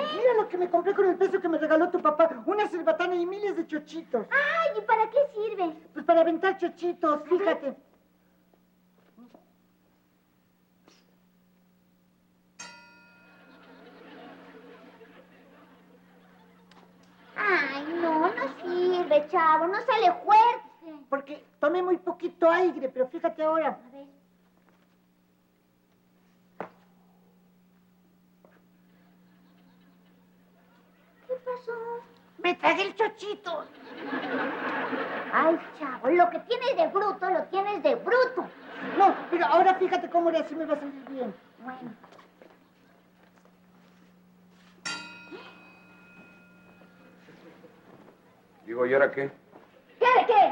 Mira lo que me compré con el peso que me regaló tu papá. Una cerbatana y miles de chochitos. Ay, ¿y para qué sirve? Pues para aventar chochitos, fíjate. Ay, no sirve, chavo, no se le fuerce. Porque tomé muy poquito aire, pero fíjate ahora. A ver. ¿Qué pasó? Me tragué el chochito. Ay, chavo, lo que tienes de bruto, lo tienes de bruto. No, pero ahora fíjate cómo le así me va a salir bien. Bueno. Digo, ¿y ahora qué? ¿Qué de qué?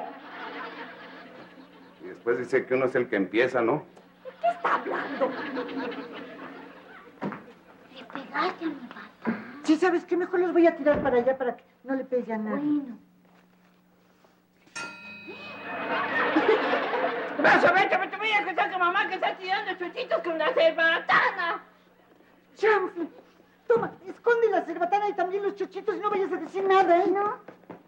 Y después dice que uno es el que empieza, ¿no? ¿De qué está hablando? Le pegaste a mi papá. Sí, ¿sabes qué? Mejor los voy a tirar para allá para que no le pegue a nadie. Bueno. Vas a ver, te voy a acusar que mamá que está tirando chuchitos con la cerbatana. ¡Chanfle! Toma, esconde la cerbatana y también los chochitos y no vayas a decir nada, ¿eh? ¿No?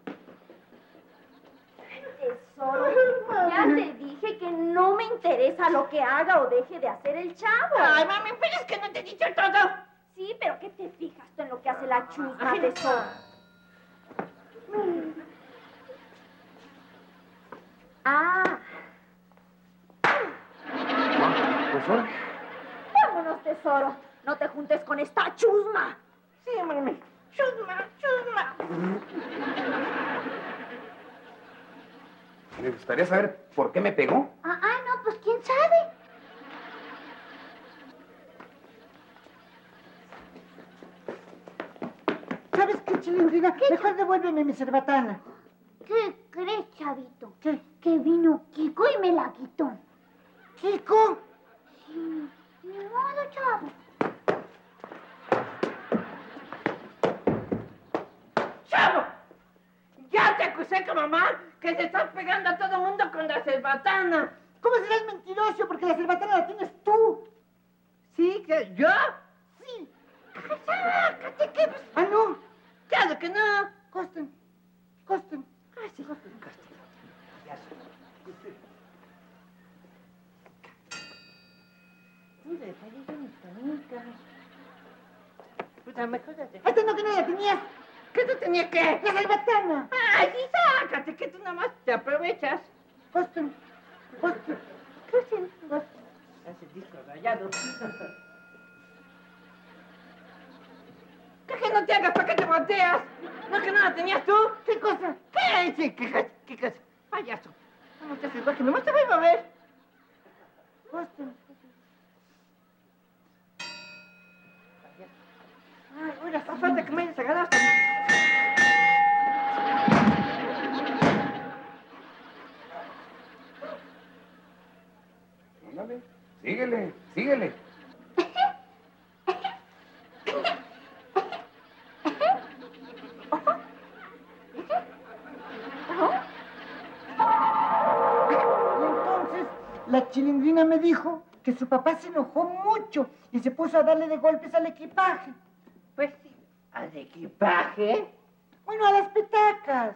Tesoro, ya te dije que no me interesa lo que haga o deje de hacer el chavo. Ay, mami, pero es que no te he dicho todo. Sí, pero ¿qué te fijas tú en lo que hace la chusma, tesoro? Ah, Pues ahora. vámonos, tesoro. No te juntes con esta chusma. Sí, mami. Chusma, chusma. Me gustaría saber por qué me pegó. No, pues quién sabe. ¿Sabes qué, Chilindrina? Mejor devuélveme mi cerbatana. ¿Qué crees, chavito? ¿Qué? Que vino Kiko y me la quitó. ¿Kiko? Sí, ni modo, chavo. ¡Chavo! Ya te acusé con mamá que te estás pegando a todo el mundo con la cerbatana. ¿Cómo serás mentiroso? Porque la cerbatana la tienes tú. ¿Sí? ¿Que yo? Sí. ¡Sácate, que... Ah, no. Claro que no. Costen. Costen. Casi, casi. Ya sé. Mira, ahí está mi canica. Puta, mejor date. ¡Esta no que no la tenías! ¿Qué tú tenías que? ¡La cerbatana! ¡Ay, sí, sácate, que tú nada más te aprovechas! Costen. Costen. Costen. Hace disco rayado. ¿Qué que no te hagas para que te volteas? ¿No que no la tenías tú? ¿Qué cosa? ¿Qué? Sí, ¿qué cosa? Payaso. ¿Cómo te haces igual que nomás te voy a ver? Costen. Ay, ahora está falta que me hayas agarrado hasta... Ándale. Síguele, síguele. Y entonces la Chilindrina me dijo que su papá se enojó mucho y se puso a darle de golpes al equipaje. Pues sí, al equipaje. Bueno, a las petacas.